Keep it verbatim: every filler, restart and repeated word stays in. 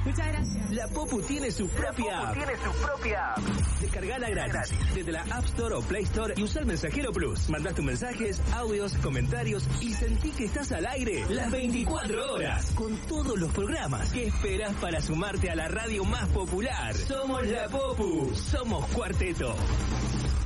Muchas gracias. La Popu tiene su propia app. Tiene su propia app. Descargala gratis desde la App Store o Play Store y usa el Mensajero Plus. Mandás tus mensajes, audios, comentarios y sentí que estás al aire las veinticuatro horas con todos los programas. ¿Qué esperás para sumarte a la radio más popular? Somos la Popu. Somos Cuarteto.